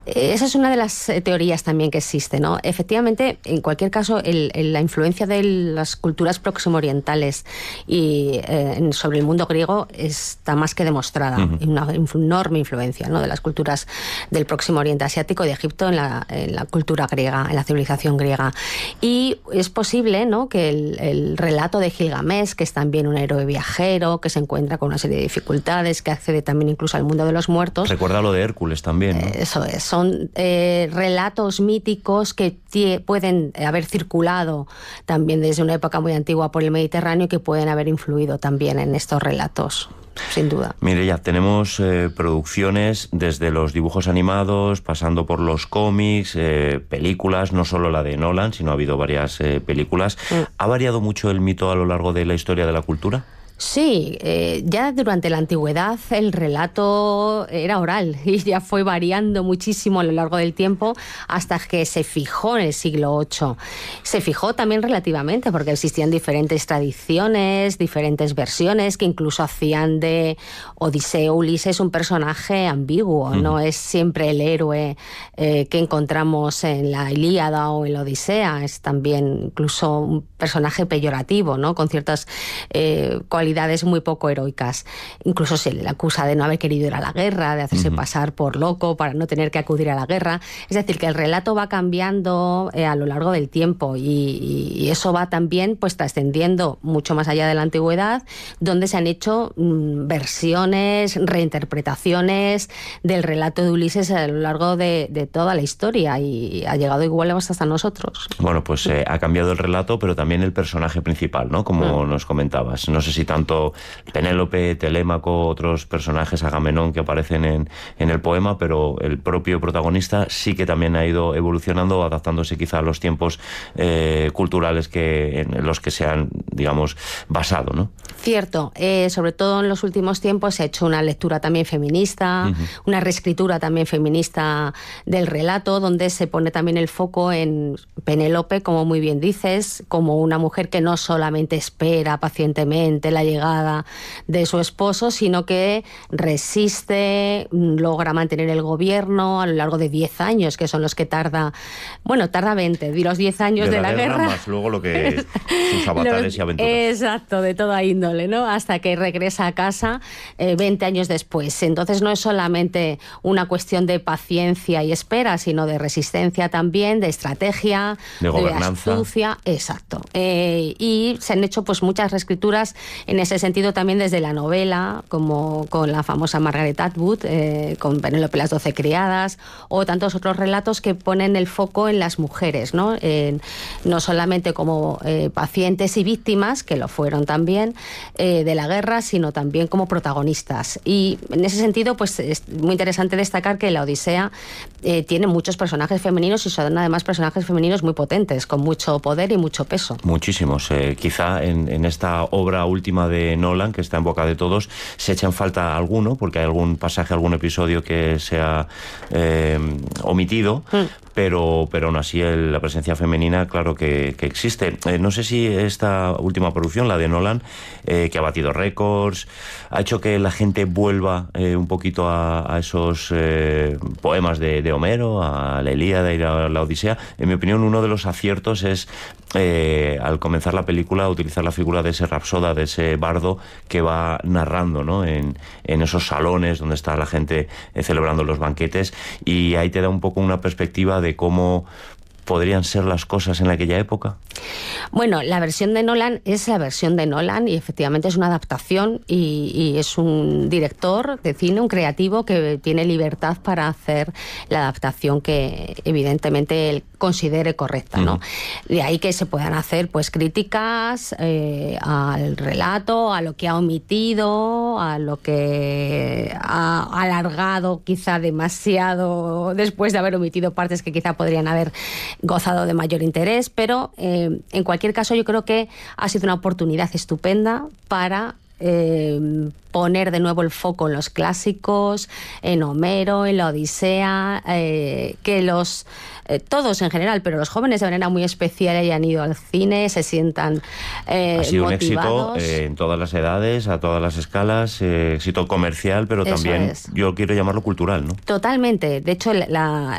Esa es una de las teorías también que existe, ¿no? Efectivamente, en cualquier caso, la influencia de las culturas próximo-orientales y sobre el mundo griego está más que demostrada. Una enorme influencia, ¿no?, de las culturas del Próximo Oriente Asiático y de Egipto en la cultura griega, en la civilización griega. Y es posible, ¿no?, que el relato de Gilgamesh, que es también un héroe viajero, que se encuentra con una serie de dificultades, que accede también incluso al mundo de los muertos. Recuerda lo de Hércules también, ¿no? Eso es. Son relatos míticos que pueden haber circulado también desde una época muy antigua por el Mediterráneo y que pueden haber influido también en estos relatos, sin duda. Mireia, tenemos producciones desde los dibujos animados, pasando por los cómics, películas, no solo la de Nolan, sino ha habido varias películas. ¿Ha variado mucho el mito a lo largo de la historia de la cultura? Sí, ya durante la antigüedad el relato era oral y ya fue variando muchísimo a lo largo del tiempo hasta que se fijó en el siglo VIII. Se fijó también relativamente porque existían diferentes tradiciones, diferentes versiones que incluso hacían de Odiseo Ulises un personaje ambiguo. No es siempre el héroe que encontramos en la Ilíada o en la Odisea, es también incluso un personaje peyorativo, ¿no?, con ciertas cualidades muy poco heroicas. Incluso se le acusa de no haber querido ir a la guerra, de hacerse pasar por loco para no tener que acudir a la guerra. Es decir, que el relato va cambiando a lo largo del tiempo y eso va también pues trascendiendo mucho más allá de la antigüedad, donde se han hecho versiones, reinterpretaciones del relato de Ulises a lo largo de toda la historia y ha llegado igual hasta nosotros. Bueno, pues ha cambiado el relato, pero también el personaje principal, ¿no?, como nos comentabas. No sé si tanto Penélope, Telémaco, otros personajes, Agamenón, que aparecen en el poema, pero el propio protagonista sí que también ha ido evolucionando, adaptándose quizá a los tiempos culturales en los que se han, digamos, basado, ¿no? Cierto, sobre todo en los últimos tiempos se ha hecho una lectura también feminista, una reescritura también feminista del relato, donde se pone también el foco en Penélope, como muy bien dices, como una mujer que no solamente espera pacientemente la llegada de su esposo, sino que resiste, logra mantener el gobierno a lo largo de 10 años, que son los que tarda 20, los 10 años de la guerra. Más luego lo que sus avatares y aventuras. Exacto, de toda índole, ¿no? Hasta que regresa a casa 20 años después. Entonces no es solamente una cuestión de paciencia y espera, sino de resistencia también, de estrategia, de gobernanza. Astucia. Exacto. Y se han hecho pues muchas reescrituras en ese sentido también desde la novela, como con la famosa Margaret Atwood, con Penélope las 12 criadas, o tantos otros relatos que ponen el foco en las mujeres, ¿no? No solamente como pacientes y víctimas, que lo fueron también, de la guerra, sino también como protagonistas. Y en ese sentido, pues es muy interesante destacar que la Odisea tiene muchos personajes femeninos y son además personajes femeninos muy potentes, con mucho poder y mucho peso. Muchísimos. Quizá en esta obra última de Nolan, que está en boca de todos, se echa en falta alguno, porque hay algún pasaje, algún episodio que se ha omitido, pero aún así la presencia femenina, claro que existe. No sé si esta última producción, la de Nolan, que ha batido récords, ha hecho que la gente vuelva un poquito a esos poemas de Homero, a la Ilíada y a la Odisea. En mi opinión, uno de los aciertos es, al comenzar la película, utilizar la figura de ese rapsoda, de ese bardo que va narrando, ¿no?, en esos salones donde está la gente celebrando los banquetes, y ahí te da un poco una perspectiva de cómo podrían ser las cosas en aquella época. Bueno, la versión de Nolan es la versión de Nolan y efectivamente es una adaptación y es un director de cine, un creativo que tiene libertad para hacer la adaptación que evidentemente él considere correcta, ¿no? De ahí que se puedan hacer pues críticas al relato, a lo que ha omitido, a lo que ha alargado quizá demasiado después de haber omitido partes que quizá podrían haber gozado de mayor interés, pero en cualquier caso yo creo que ha sido una oportunidad estupenda para poner de nuevo el foco en los clásicos, en Homero, en la Odisea, que los todos en general, pero los jóvenes de manera muy especial hayan ido al cine, se sientan ha sido motivados. Un éxito en todas las edades, a todas las escalas, éxito comercial, pero también yo quiero llamarlo cultural, ¿no? Totalmente. De hecho, la